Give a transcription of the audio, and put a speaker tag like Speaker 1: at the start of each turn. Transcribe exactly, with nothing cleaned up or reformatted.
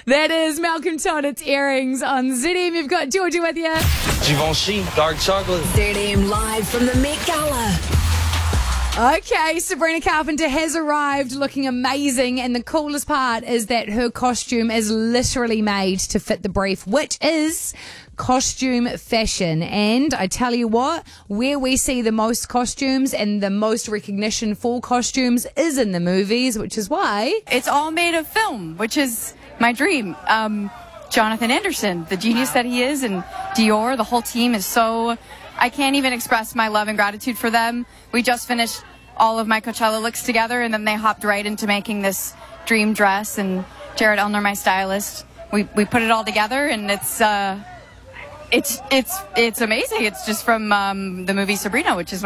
Speaker 1: That is Malcolm Tonnett's Earrings on Z D M. You've got Georgie with you.
Speaker 2: Givenchy, dark chocolate.
Speaker 3: Z D M live from the Met Gala.
Speaker 1: Okay, Sabrina Carpenter has arrived looking amazing, and the coolest part is that her costume is literally made to fit the brief, which is costume fashion. And I tell you what, where we see the most costumes and the most recognition for costumes is in the movies, which is why
Speaker 4: it's all made of film, which is my dream. Um, Jonathan Anderson, the genius that he is, and Dior, the whole team is so... I can't even express my love and gratitude for them. We just finished all of my Coachella looks together, and then they hopped right into making this dream dress. And Jared Elner, my stylist, we we put it all together, and it's uh, it's it's it's amazing. It's just from um, the movie Sabrina, which is